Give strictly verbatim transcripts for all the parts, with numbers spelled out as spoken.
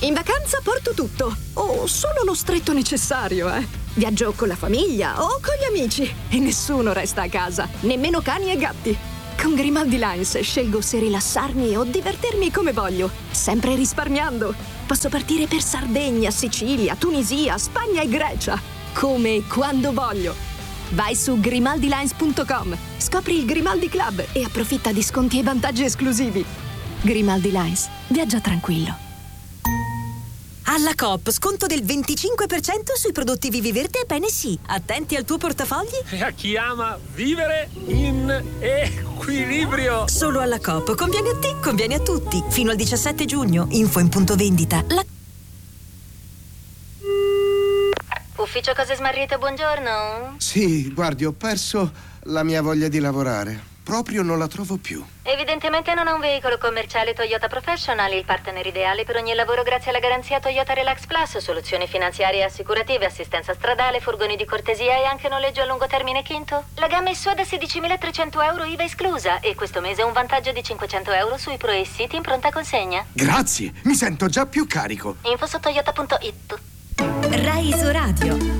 In vacanza porto tutto, o solo lo stretto necessario, eh. Viaggio con la famiglia o con gli amici e nessuno resta a casa, nemmeno cani e gatti. Con Grimaldi Lines scelgo se rilassarmi o divertirmi come voglio, sempre risparmiando. Posso partire per Sardegna, Sicilia, Tunisia, Spagna e Grecia, come e quando voglio. Vai su grimaldi lines punto com, scopri il Grimaldi Club e approfitta di sconti e vantaggi esclusivi. Grimaldi Lines, viaggia tranquillo. Alla Coop, sconto del venticinque per cento sui prodotti Viviverde e Bene Sì. Attenti al tuo portafogli. E a chi ama vivere in equilibrio. Solo alla Coop. Conviene a te, conviene a tutti. Fino al diciassette giugno. Info in punto vendita. La... Ufficio Cose Smarrite, buongiorno. Sì, guardi, ho perso la mia voglia di lavorare. Proprio non la trovo più. Evidentemente non ha un veicolo commerciale Toyota Professional, il partner ideale per ogni lavoro grazie alla garanzia Toyota Relax Plus, soluzioni finanziarie e assicurative, assistenza stradale, furgoni di cortesia e anche noleggio a lungo termine quinto. La gamma è sua da sedicimilatrecento euro I V A esclusa e questo mese un vantaggio di cinquecento euro sui Pro e City in pronta consegna. Grazie, mi sento già più carico. Info su toyota punto it. Rai Isoradio.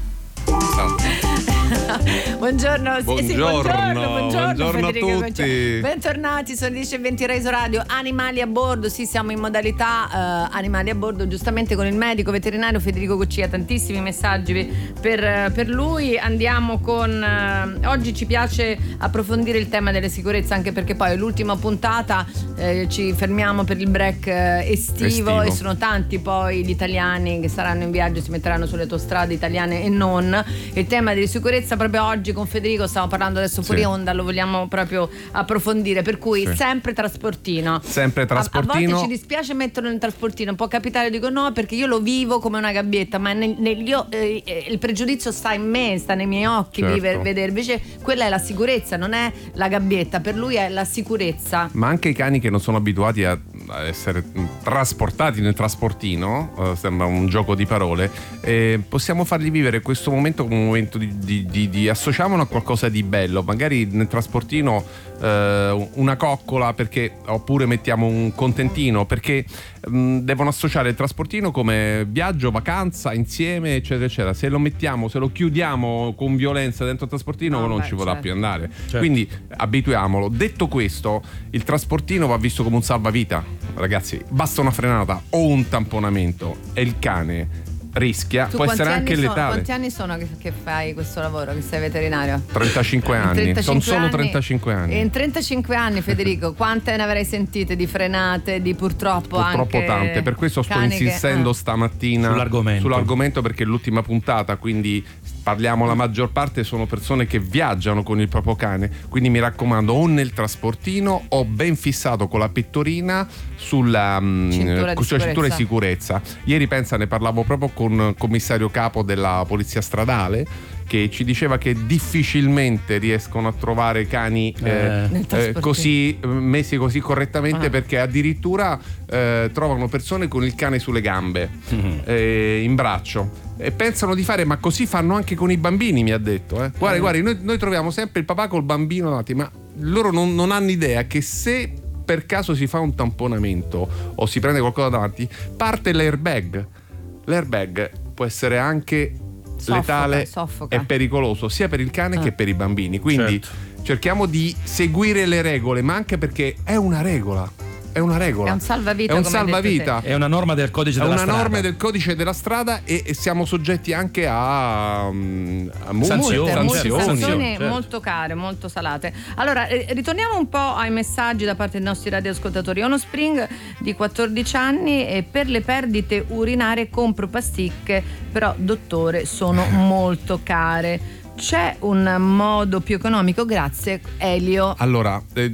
Buongiorno, sì, buongiorno, sì, buongiorno, buongiorno, buongiorno a Federica, tutti. Bentornati, sono dieci e venti Reso Radio. Animali a bordo, sì, siamo in modalità uh, animali a bordo, giustamente con il medico veterinario Federico Coccia. Tantissimi messaggi per, per lui. Andiamo con uh, oggi ci piace approfondire il tema delle sicurezze, anche perché poi è l'ultima puntata, eh, ci fermiamo per il break eh, estivo, estivo e sono tanti poi gli italiani che saranno in viaggio, si metteranno sulle autostrade italiane e non. Il tema della sicurezza proprio oggi con Federico stiamo parlando adesso fuori sì. onda, lo vogliamo proprio approfondire, per cui sì. sempre trasportino. Sempre trasportino. A, a volte ci dispiace metterlo nel trasportino, può capitare, dico no perché io lo vivo come una gabbietta, ma nel, nel, io, eh, il pregiudizio sta in me, sta nei miei occhi, certo. viver, vedere, invece quella è la sicurezza, non è la gabbietta, per lui è la sicurezza. Ma anche i cani che non sono abituati a essere trasportati nel trasportino, uh, sembra un gioco di parole, eh, possiamo fargli vivere questo momento come un momento di, di, di, di associamolo a qualcosa di bello, magari nel trasportino uh, una coccola, perché oppure mettiamo un contentino, perché um, devono associare il trasportino come viaggio, vacanza insieme, eccetera eccetera. Se lo mettiamo, se lo chiudiamo con violenza dentro il trasportino, no, non beh, ci vorrà certo. più andare, certo. Quindi abituiamolo. Detto questo, il trasportino va visto come un salvavita. Ragazzi, basta una frenata o un tamponamento e il cane rischia, tu può essere anche sono, letale. Quanti anni sono che, che fai questo lavoro, che sei veterinario? trentacinque anni, trentacinque sono solo anni, trentacinque anni. E in trentacinque anni, Federico, quante ne avrei sentite di frenate, di purtroppo, purtroppo anche tante, per questo sto insistendo che, stamattina sull'argomento. sull'argomento perché è l'ultima puntata, quindi parliamo, la maggior parte sono persone che viaggiano con il proprio cane, quindi mi raccomando, o nel trasportino o ben fissato con la pettorina sulla cintura, di, sulla cintura di sicurezza. Ieri pensa, ne parlavo proprio con il commissario capo della polizia stradale, che ci diceva che difficilmente riescono a trovare cani eh, eh, così messi così correttamente, ah. perché addirittura eh, trovano persone con il cane sulle gambe, mm-hmm. eh, in braccio, e pensano di fare, ma così fanno anche con i bambini, mi ha detto. Eh. Guarda, mm. guarda, noi, noi troviamo sempre il papà col bambino davanti, ma loro non, non hanno idea che se per caso si fa un tamponamento o si prende qualcosa davanti, parte l'airbag. L'airbag può essere anche Soffoca, letale soffoca. e pericoloso sia per il cane ah. che per i bambini, quindi certo. cerchiamo di seguire le regole, ma anche perché è una regola. È una regola. È un salvavita. È un come salvavita. È una norma del codice è della una strada. È una norma del codice della strada e, e siamo soggetti anche a, a sanzioni, sanzioni, sanzioni, sanzioni certo. molto care, molto salate. Allora, eh, ritorniamo un po' ai messaggi da parte dei nostri radioascoltatori. Ono Spring di quattordici anni e per le perdite urinarie compro pasticche, però dottore sono molto care. C'è un modo più economico? Grazie, Elio. Allora, eh,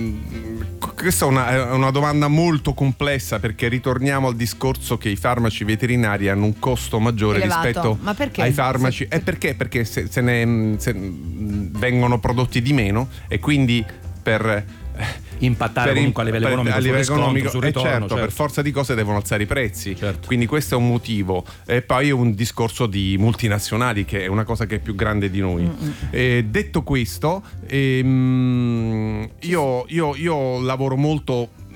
questa è una, è una domanda molto complessa, perché ritorniamo al discorso che i farmaci veterinari hanno un costo maggiore elevato. Rispetto Ma perché? ai farmaci. Se, e perché? Perché se, se ne se vengono prodotti di meno e quindi per impattare per comunque a livello per, economico, a livello sul riscontro, economico sul eh ritorno, certo, certo, per forza di cose devono alzare i prezzi, certo. Quindi questo è un motivo. E poi è un discorso di multinazionali, che è una cosa che è più grande di noi. Eh, detto questo, ehm, io, io, io lavoro molto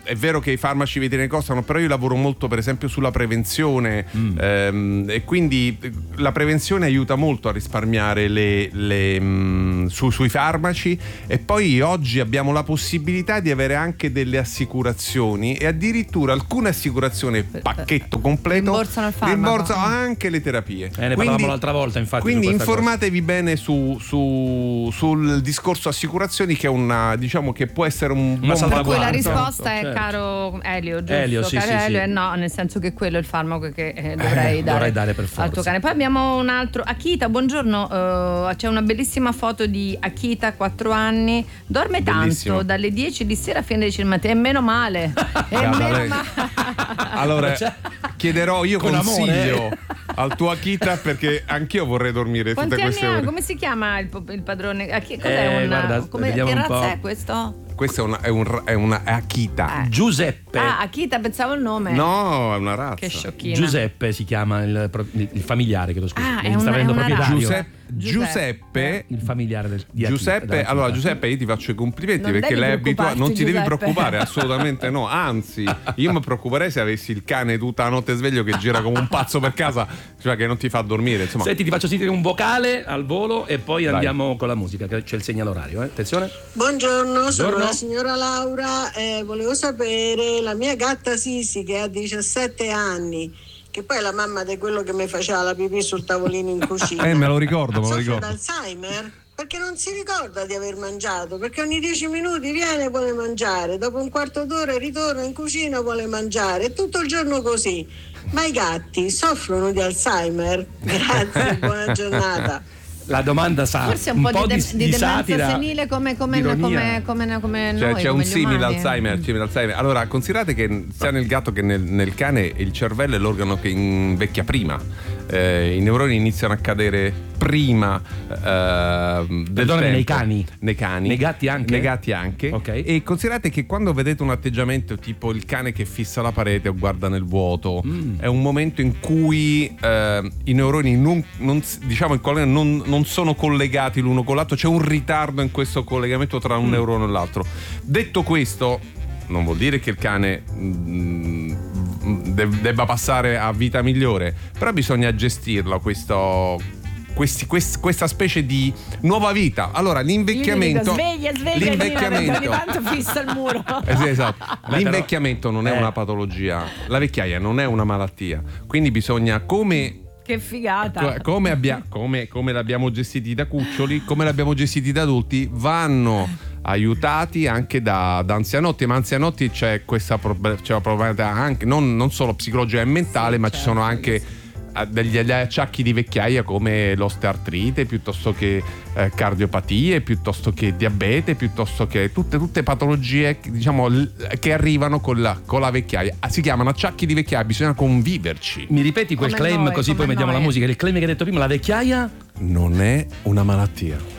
è vero che i farmaci veterinari costano, però io lavoro molto per esempio sulla prevenzione mm. ehm, e quindi la prevenzione aiuta molto a risparmiare le, le, mh, su, sui farmaci. E poi oggi abbiamo la possibilità di avere anche delle assicurazioni, e addirittura alcune assicurazioni pacchetto completo rimborsano il farmaco, rimborsano anche le terapie. Eh, ne parlavamo l'altra volta, infatti. Quindi su informatevi cosa. bene su, su, sul discorso assicurazioni, che è una, diciamo che può essere un buon per cui la guarda, risposta è certo. caro Elio, giusto? Elio, sì, caro sì, Elio, sì. eh, no, nel senso che quello è il farmaco che eh, dovrei eh, dare, dovrei dare per forza al tuo cane. Poi abbiamo un altro, Akita, buongiorno, uh, c'è una bellissima foto di Akita, quattro anni, dorme Bellissimo. tanto dalle dieci di sera fino alle dieci del mattino, e meno male, e Brava, meno lei. male. Allora chiederò io Con consiglio amore. al tuo Akita, perché anch'io vorrei dormire Quanti tutte anni queste ha? ore. Come si chiama il, il padrone? Aki- cos'è Eh, un, guarda, come, vediamo che un razza po'. è questo? Questa è una, è un, è una Akita. Eh. Giuseppe. Ah, Akita, pensavo il nome. No, è una razza. Che sciocchina. Giuseppe si chiama il, il familiare, che lo scusa. Ah, è Mi sta una- venendo è una proprietario. Giuseppe, Giuseppe, Il familiare del, di Giuseppe, Akita, allora dell'Akita. Giuseppe, io ti faccio i complimenti Non perché devi lei è abituato, non ti devi preoccuparti, preoccupare, Giuseppe. assolutamente no, anzi, io mi preoccuperei se avessi il cane tutta la notte sveglio che gira come un pazzo per casa, cioè che non ti fa dormire, insomma. Senti, ti faccio sentire un vocale al volo e poi Vai. andiamo con la musica, che c'è il segnale orario, eh. Attenzione. Buongiorno, sono Buongiorno. la signora Laura e volevo sapere, la mia gatta Sisi che ha diciassette anni, che poi è la mamma di quello che mi faceva la pipì sul tavolino in cucina. Eh, me lo ricordo, me lo soffre ricordo. d'Alzheimer perché non si ricorda di aver mangiato, perché ogni dieci minuti viene e vuole mangiare, dopo un quarto d'ora ritorna in cucina e vuole mangiare, è tutto il giorno così. Ma i gatti soffrono di Alzheimer? Grazie, buona giornata. La domanda sa Forse è un, po' di, de- di demenza satira, senile come, come, di come, ironia. come, come Cioè, noi, c'è come un gli simile umani. Alzheimer, simile Alzheimer. Allora, considerate che sia nel gatto che nel, nel cane il cervello è l'organo che invecchia prima. Eh, I neuroni iniziano a cadere prima eh, del Perdonami, tempo. nei cani? Nei cani. Nei gatti anche? Nei gatti anche. Ok. E considerate che quando vedete un atteggiamento tipo il cane che fissa la parete o guarda nel vuoto, Mm. è un momento in cui eh, i neuroni non, non, diciamo, non, non sono collegati l'uno con l'altro, c'è un ritardo in questo collegamento tra un Mm. neurone e l'altro. Detto questo, non vuol dire che il cane mm, de- debba passare a vita migliore, però bisogna gestirlo questo, questi, quest- questa specie di nuova vita. Allora l'invecchiamento, Io gli dico, sveglia, sveglia, l'invecchiamento Nina, perché ogni tanto fissa il muro. Eh sì, esatto. Beh, L'invecchiamento non è eh. una patologia, la vecchiaia non è una malattia, quindi bisogna, come Che figata. Co- Come, abbia- come, come l'abbiamo gestiti da cuccioli, come l'abbiamo gestiti da adulti, vanno aiutati anche da, da anzianotti. Ma anzianotti c'è questa prob- c'è una probabilità anche non, non solo psicologica e mentale, ma ci sono anche eh, degli, degli acciacchi di vecchiaia come l'osteartrite, piuttosto che eh, cardiopatie, piuttosto che diabete, piuttosto che tutte, tutte patologie, diciamo, l- che arrivano con la, con la vecchiaia. Ah, si chiamano acciacchi di vecchiaia, bisogna conviverci. Mi ripeti quel Come claim noi, così come poi mettiamo noi. la musica. Il claim che hai detto prima, la vecchiaia Non è una malattia.